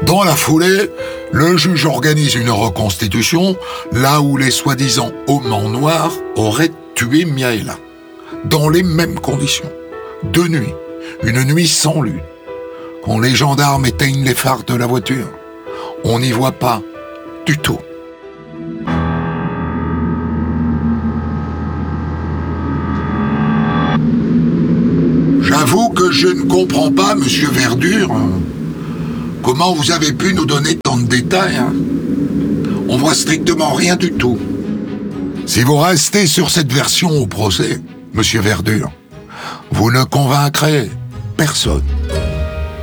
Dans la foulée, le juge organise une reconstitution là où les soi-disant hommes en noir auraient tué Miaela. Dans les mêmes conditions. De nuit, une nuit sans lune. Quand les gendarmes éteignent les phares de la voiture, on n'y voit pas du tout. J'avoue que je ne comprends pas, monsieur Verdure, comment vous avez pu nous donner tant de détails. On voit strictement rien du tout. Si vous restez sur cette version au procès, monsieur Verdure, vous ne convaincrez personne.